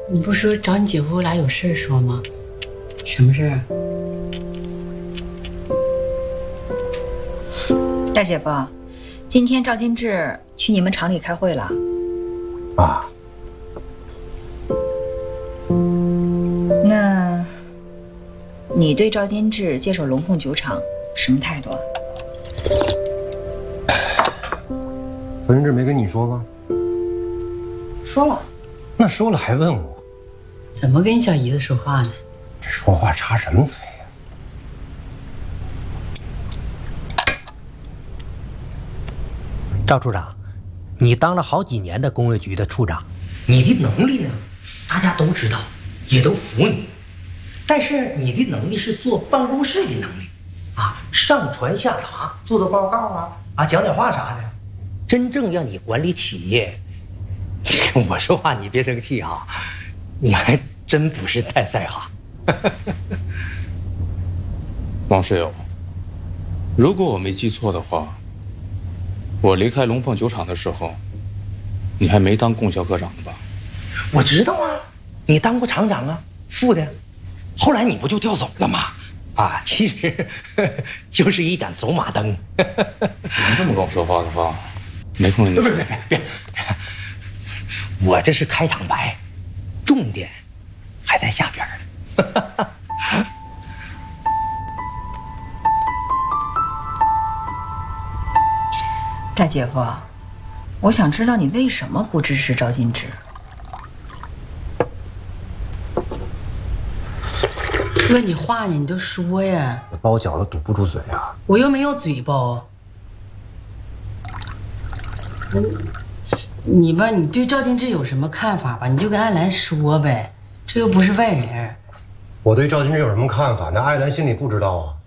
你不说找你姐夫俩有事说吗？什么事儿？ 大姐夫，今天赵金志去你们厂里开会了。 啊。 那，你对赵金志接手龙凤酒厂什么态度？ 赵金志没跟你说吗？ 说了。 那说了还问我？ 怎么跟你小姨子说话呢？ 这说话插什么嘴呀？ 赵处长，你当了好几年的工业局的处长，你的能力呢，大家都知道，也都服你。但是你的能力是做办公室的能力，啊，上传下达，做做报告啊，讲点话啥的。真正让你管理企业，我说话你别生气啊，你还真不是太在行。 王室友，如果我没记错的话，我离开龙凤酒厂的时候，你还没当供销科长呢吧？ 我知道啊，你当过厂长啊，副的，后来你不就调走了吗？啊，其实就是一盏走马灯。 你这么跟我说话的话，没空跟你说。 别，我这是开场白，重点还在下边呢。 大姐夫，我想知道你为什么不支持赵金志？ 哥，你话呢？你都说呀！ 包饺子堵不住嘴啊！ 我又没有嘴包。你吧，你对赵金志有什么看法吧？你就跟艾兰说呗，这又不是外人。 我对赵金志有什么看法？那艾兰心里不知道啊。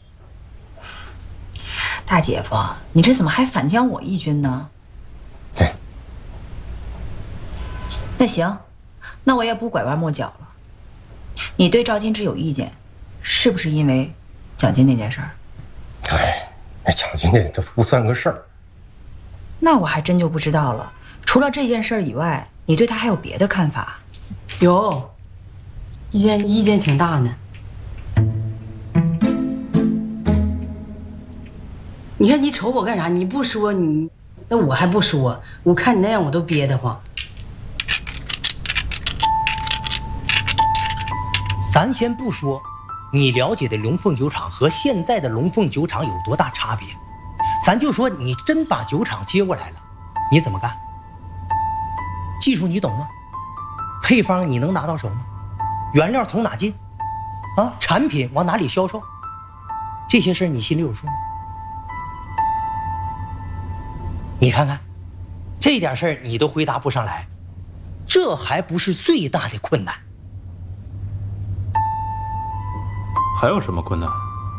大姐夫，你这怎么还反将我一军呢？ 对。 那行，那我也不拐弯抹角了。你对赵金志有意见，是不是因为奖金那件事儿？ 哎，那奖金这都不算个事儿。 那我还真就不知道了。除了这件事儿以外，你对他还有别的看法？ 有，意见挺大呢。你看你瞅我干啥？你不说你，那我还不说。我看你那样，我都憋得慌。 咱先不说，你了解的龙凤酒厂和现在的龙凤酒厂有多大差别，咱就说你真把酒厂接过来了，你怎么干？技术你懂吗？配方你能拿到手吗？原料从哪进？啊，产品往哪里销售？这些事你心里有数吗？你看看，这点事儿你都回答不上来，这还不是最大的困难。 还有什么困难？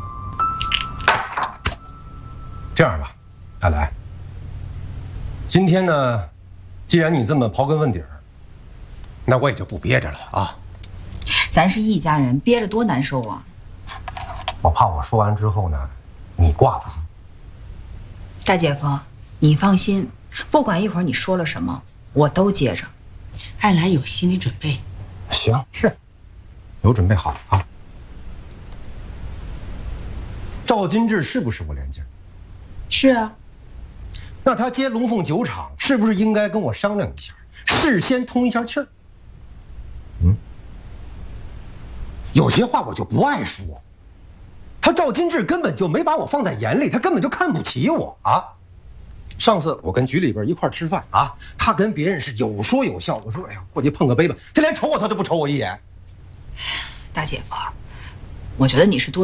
这样吧，艾兰，今天呢，既然你这么刨根问底儿，那我也就不憋着了啊。 咱是一家人，憋着多难受啊！ 我怕我说完之后呢，你挂不住。 大姐夫，你放心，不管一会儿你说了什么，我都接着。 艾兰有心理准备。 行，是，有准备好啊。赵金志是不是我连襟？ 是啊。 那他接龙凤酒厂，是不是应该跟我商量一下，事先通一下气儿？有些话我就不爱说。他赵金志根本就没把我放在眼里，他根本就看不起我啊！上次我跟局里边一块吃饭啊，他跟别人是有说有笑。我说：“哎呀，过去碰个杯吧。”他连瞅我他都不瞅我一眼。 大姐夫，我觉得你是多